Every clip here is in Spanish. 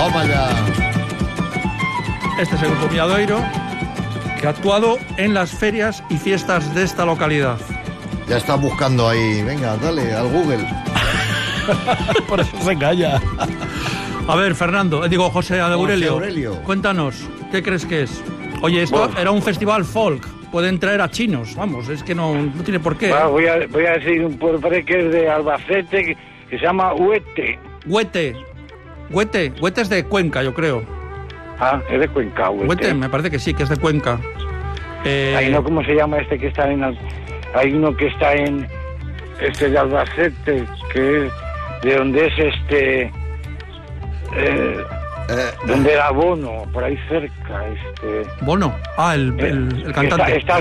Toma ya. Este es el Grupo Milladoiro, que ha actuado en las ferias y fiestas de esta localidad. Ya está buscando ahí. Venga, dale al Google. Por eso se calla. A ver, Fernando, digo José Aurelio, Aurelio. cuéntanos, ¿qué crees que es? Oye, esto era un festival folk, pueden traer a chinos, vamos, es que no tiene por qué. Voy a decir un pueblo que es de Albacete, que se llama Huete. Huete es de Cuenca, yo creo. Ah, es de Cuenca, Huete, me parece que sí, que es de Cuenca. Ahí no, ¿cómo se llama este que está en... Hay uno que está en... Este de Albacete, que es... De donde es donde era Bono, por ahí cerca, Bono, el cantante. Está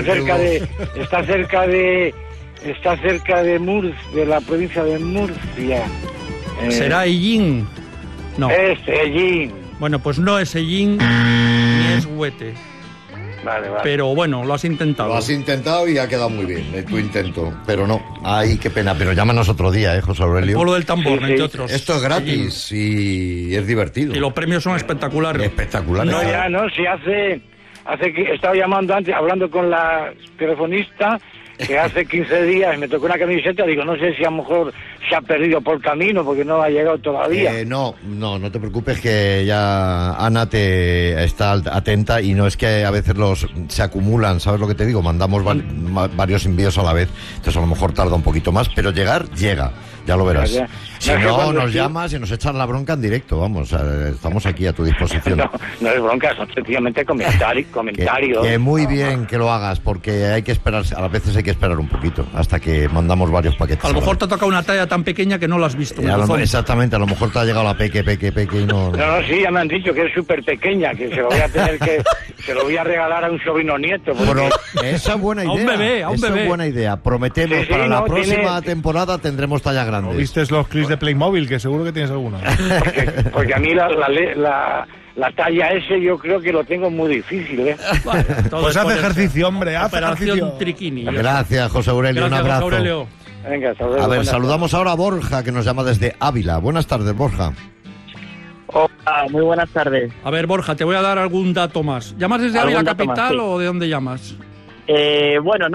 cerca de Murcia, de la provincia de Murcia. ¿Será Ellín? No. Es Ellín. Bueno, pues no es Ellín ni es Huete. Vale. Pero bueno, lo has intentado. Lo has intentado y ha quedado muy bien, tu intento. Pero no, ay, qué pena. Pero llámanos otro día, José Aurelio. El pueblo del tambor, entre otros. Esto es gratis y es divertido. Y los premios son espectaculares. Espectaculares. No, ya no, si hace que estaba llamando antes, hablando con la telefonista, que hace 15 días me tocó una camiseta, digo, no sé si a lo mejor se ha perdido por camino porque no ha llegado todavía. No te preocupes, que ya Ana te está atenta, y no es que a veces se acumulan, ¿sabes lo que te digo? Mandamos varios envíos a la vez, entonces a lo mejor tarda un poquito más, pero llega, ya lo verás. Ya. Si no, nos llamas y nos echan la bronca en directo, vamos, estamos aquí a tu disposición. No es bronca, son sencillamente comentarios. Que muy bien que lo hagas, porque hay que esperar, a veces hay que esperar un poquito, hasta que mandamos varios paquetes. A lo mejor te ha tocado una talla tan pequeña que no la has visto. Exactamente, a lo mejor te ha llegado la peque y no... No, sí, ya me han dicho que es súper pequeña, que se lo voy a tener que... se lo voy a regalar a un sobrino nieto. Porque... Esa es buena idea. A un bebé. Esa es buena idea. Prometemos, Sí, para la próxima tiene... temporada tendremos talla grande. ¿No viste los clips de Playmobil? Que seguro que tienes alguna. Porque a mí la talla S yo creo que lo tengo muy difícil, ¿eh? Vale, pues haz ejercicio, hombre, haz Operación ejercicio. Triquini. Gracias, José Aurelio. Gracias, un abrazo. José Aurelio. Venga, hasta luego. A ver, saludamos ahora a Borja, que nos llama desde Ávila. Buenas tardes, Borja. Hola, muy buenas tardes. A ver, Borja, te voy a dar algún dato más. ¿Llamas desde Ávila Capital o de dónde llamas? Bueno,